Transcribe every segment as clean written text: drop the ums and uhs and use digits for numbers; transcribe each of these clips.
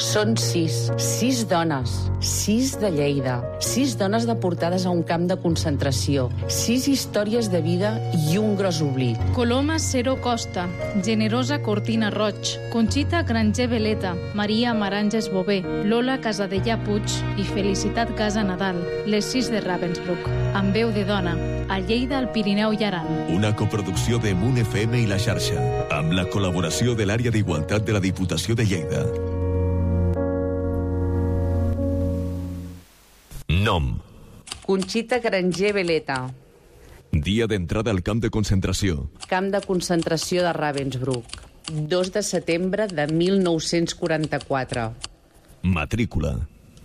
Són 6 dones, 6 de Lleida, 6 dones deportades a un camp de concentració, 6 històries de vida i un gros oblit. Coloma Cero Costa, Generosa Cortina Roig, Conxita Granger Veleta, Maria Maranges Bové, Lola Casadellà Puig i Felicitat Casa Nadal, les 6 de Ravensbrück, amb veu de dona, a Lleida, al Pirineu i Aran. Una coproducció de Munt FM i La Xarxa, amb la col·laboració de l'Àrea d'Igualtat de la Diputació de Lleida. Nom: Conxita Granger Veleta. Dia d'entrada al camp de concentració. Camp de concentració de Ravensbrück, 2 de setembre de 1944. Matrícula: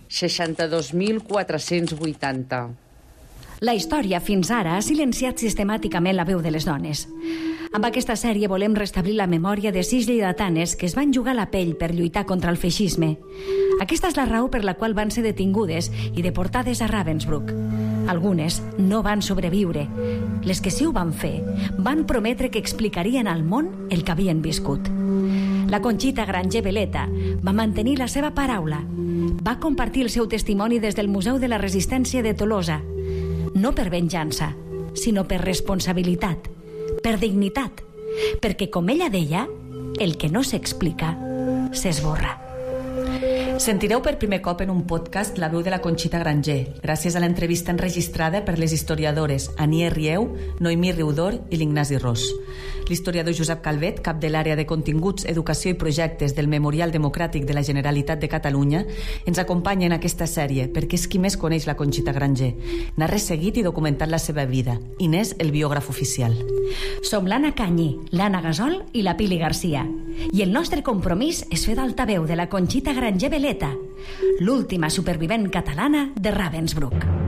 62.480. La història fins ara ha silenciat sistemàticament la veu de les dones. Amb aquesta sèrie volem restablir la memòria de 6 lleidatanes que es van jugar la pell per lluitar contra el feixisme. Aquesta és la raó per la qual van ser detingudes i deportades a Ravensbrück. Algunes no van sobreviure. Les que sí ho van fer van prometre que explicarien al món el que havien viscut. La Conxita Granger Veleta va mantenir la seva paraula. Va compartir el seu testimoni des del Museu de la Resistència de Tolosa. No per venjança, sinó per responsabilitat, per dignitat, perquè, com ella deia, el que no s'explica s'esborra. Sentireu per primer cop en un podcast la veu de la Conxita Granger, gràcies a l'entrevista enregistrada per les historiadores Anier Rieu, Noemí Riudor i l'Ignasi Ros. L'historiador Josep Calvet, cap de l'àrea de continguts, educació i projectes del Memorial Democràtic de la Generalitat de Catalunya, ens acompanya en aquesta sèrie perquè és qui més coneix la Conxita Granger. N'ha resseguit i documentat la seva vida i n'és el biògraf oficial. Som l'Anna Canyi, l'Anna Gasol i la Pili Garcia. I el nostre compromís és fer d'altaveu de la Conxita Granger Veleta, l'última supervivent catalana de Ravensbrück.